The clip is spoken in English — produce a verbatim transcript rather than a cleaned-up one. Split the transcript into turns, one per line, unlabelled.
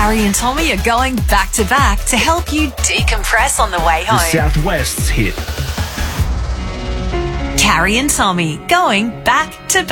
Carrie and Tommy are going back to back to help you decompress on the way home.
The Southwest's hit.
Carrie and Tommy going back to back.